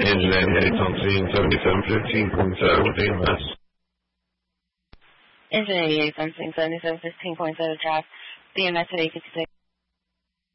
Engine 88 on scene, 7715.0 with EMS. Engine 88 on scene, 7715.0 draft. DMS at 856.